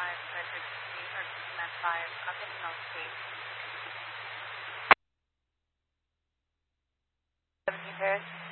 Frederick Street or Business 5, Continental Street. 17 Paris.